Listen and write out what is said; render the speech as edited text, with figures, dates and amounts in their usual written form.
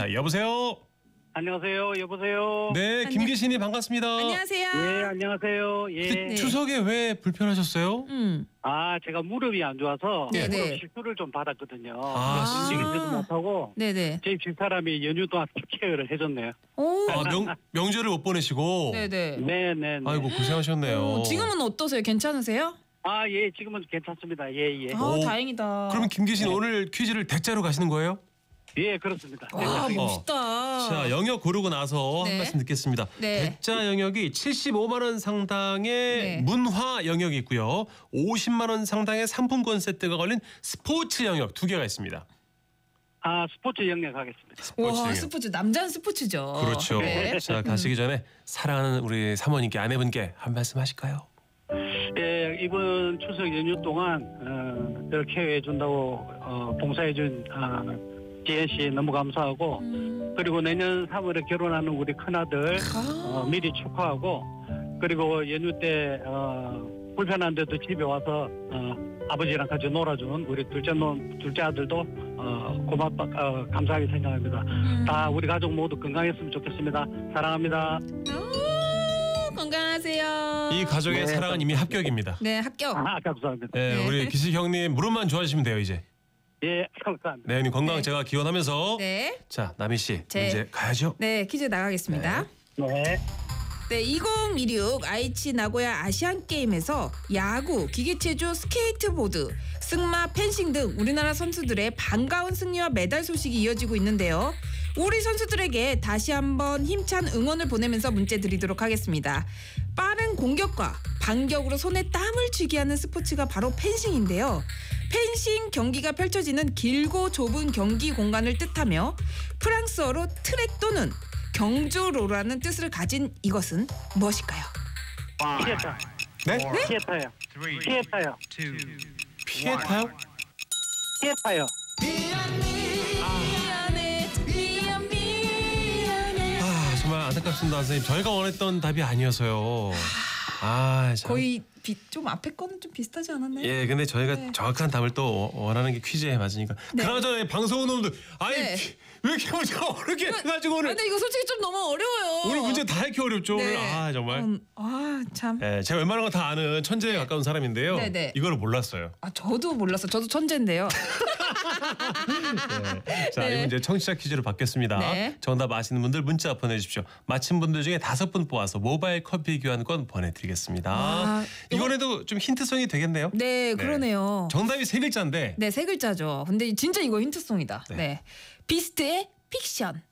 자, 여보세요. 안녕하세요. 여보세요. 네, 김기신이 반갑습니다. 안녕하세요. 예, 안녕하세요. 예. 네. 추석에 왜 불편하셨어요? 제가 무릎이 안 좋아서 네, 무릎 네. 시술을 좀 받았거든요. 아, 움직이지도 못하고 네네. 제 집사람이 연휴 동안 케어를 해줬네요. 오. 명절을 못 보내시고. 네네. 네네. 아이고 고생하셨네요. 지금은 어떠세요? 괜찮으세요? 예, 지금은 괜찮습니다. 예, 예. 오. 다행이다. 그럼 김기신 오늘 퀴즈를 대자로 가시는 거예요? 예, 그렇습니다. 와, 네, 멋있다. 자, 영역 고르고 나서 네. 한 말씀 듣겠습니다. 네. 대자 영역이 75만 원 상당의 네. 문화 영역이 있고요. 50만 원 상당의 상품권 세트가 걸린 스포츠 영역 두 개가 있습니다. 스포츠 영역 하겠습니다. 스포츠 와, 영역. 스포츠 남자는 스포츠죠. 그렇죠. 네. 자, 가시기 전에 사랑하는 우리 사모님께 아내분께 한 말씀 하실까요? 예, 이번 추석 연휴 동안 저를 케어해 준다고 봉사해 준 지혜 씨 너무 감사하고 그리고 내년 3월에 결혼하는 우리 큰아들 미리 축하하고 그리고 연휴 때 불편한데도 집에 와서 아버지랑 같이 놀아준 우리 둘째 아들도 감사하게 생각합니다. 다 우리 가족 모두 건강했으면 좋겠습니다. 사랑합니다. 건강하세요. 이 가족의 네. 사랑은 이미 합격입니다. 네, 합격. 감사합니다. 네, 네. 우리 기식 형님 무릎만 좋아지시면 돼요 이제. 예, 감사합니다. 네, 형님 건강 네. 제가 기원하면서. 네. 자, 남희 씨 제- 문제 가야죠. 네, 퀴즈 나가겠습니다. 네. 네, 2026 아이치 나고야 아시안 게임에서 야구, 기계체조, 스케이트보드, 승마, 펜싱 등 우리나라 선수들의 반가운 승리와 메달 소식이 이어지고 있는데요. 우리 선수들에게 다시 한번 힘찬 응원을 보내면서 문제 드리도록 하겠습니다. 빠른 공격과 반격으로 손에 땀을 쥐게 하는 스포츠가 바로 펜싱인데요. 펜싱 경기가 펼쳐지는 길고 좁은 경기 공간을 뜻하며 프랑스어로 트랙 또는 경주로라는 뜻을 가진 이것은 무엇일까요? 피에타. 네? 피에타요. 피에타요. 피에타요? 피에타요. 아, 정말 안타깝습니다, 선생님. 저희가 원했던 답이 아니어서요. 아, 참. 거의 좀 앞에 거는 좀 비슷하지 않았나요? 예, 근데 저희가 네. 정확한 답을 또 원하는 게 퀴즈에 맞으니까. 네. 그나저나 방송 놈들, 아니 네. 왜 이렇게 문제가 어렵게 해가지고 오늘 근데 이거 솔직히 좀 너무 어려워요. 오늘 문제 다 이렇게 어렵죠. 오늘 아 정말. 참. 예, 제가 웬만한 거 다 아는 천재에 가까운 사람인데요. 네네. 이거를 몰랐어요. 저도 몰랐어. 저도 천재인데요. 네. 자, 네. 이 문제 청취자 퀴즈로 받겠습니다. 네. 정답 아시는 분들 문자 보내주십시오. 맞힌 분들 중에 5분 뽑아서 모바일 커피 교환권 보내드리겠습니다. 와, 이번에도 좀 힌트성이 되겠네요. 네, 그러네요. 정답이 3글자인데 네, 3글자죠. 근데 진짜 이거 힌트송이다. 네. 네. 비스트의 픽션.